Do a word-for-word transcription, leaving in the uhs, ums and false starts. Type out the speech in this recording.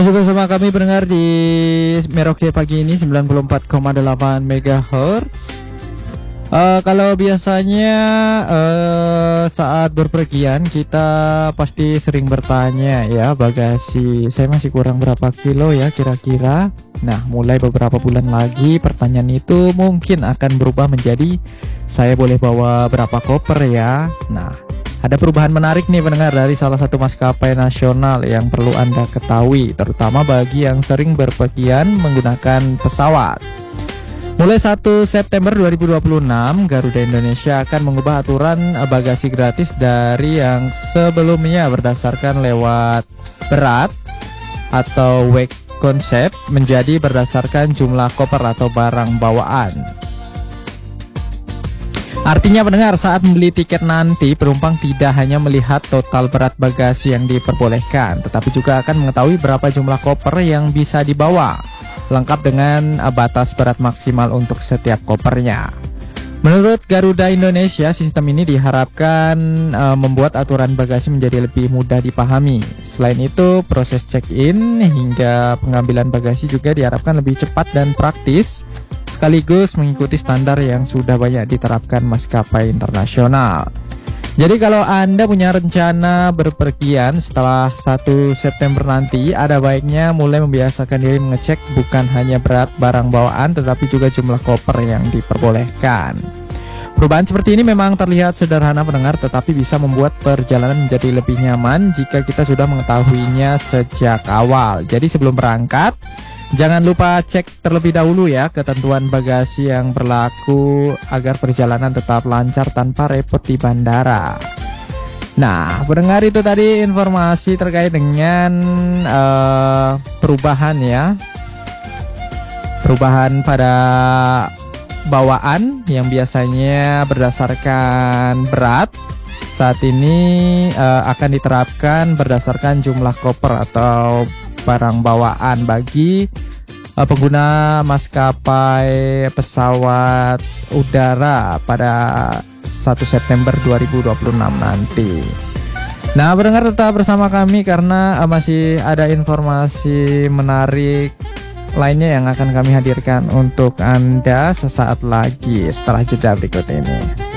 Masih bersama kami pendengar di Merauke pagi ini sembilan puluh empat koma delapan megahertz. Uh, kalau biasanya uh, saat berpergian kita pasti sering bertanya ya, bagasi saya masih kurang berapa kilo ya kira-kira. Nah, mulai beberapa bulan lagi pertanyaan itu mungkin akan berubah menjadi saya boleh bawa berapa koper ya. Nah, ada perubahan menarik nih pendengar dari salah satu maskapai nasional yang perlu Anda ketahui, terutama bagi yang sering berpergian menggunakan pesawat. Mulai satu September dua ribu dua puluh enam, Garuda Indonesia akan mengubah aturan bagasi gratis dari yang sebelumnya berdasarkan lewat berat atau weight concept menjadi berdasarkan jumlah koper atau barang bawaan. Artinya pendengar, saat membeli tiket nanti penumpang tidak hanya melihat total berat bagasi yang diperbolehkan, tetapi juga akan mengetahui berapa jumlah koper yang bisa dibawa, lengkap dengan batas berat maksimal untuk setiap kopernya. Menurut Garuda Indonesia, sistem ini diharapkan uh, membuat aturan bagasi menjadi lebih mudah dipahami. Selain itu, proses check-in hingga pengambilan bagasi juga diharapkan lebih cepat dan praktis, sekaligus mengikuti standar yang sudah banyak diterapkan maskapai internasional. Jadi kalau Anda punya rencana berpergian setelah satu September nanti, ada baiknya mulai membiasakan diri mengecek bukan hanya berat barang bawaan, tetapi juga jumlah koper yang diperbolehkan. Perubahan seperti ini memang terlihat sederhana pendengar, tetapi bisa membuat perjalanan menjadi lebih nyaman jika kita sudah mengetahuinya sejak awal. Jadi sebelum berangkat, jangan lupa cek terlebih dahulu ya ketentuan bagasi yang berlaku agar perjalanan tetap lancar tanpa repot di bandara. Nah, pendengar, itu tadi informasi terkait dengan uh, perubahan ya. Perubahan pada bawaan yang biasanya berdasarkan berat, saat ini uh, akan diterapkan berdasarkan jumlah koper atau barang bawaan bagi uh, pengguna maskapai pesawat udara pada satu September dua ribu dua puluh enam nanti. Nah, pendengar tetap bersama kami karena uh, masih ada informasi menarik lainnya yang akan kami hadirkan untuk Anda sesaat lagi setelah jeda berikut ini.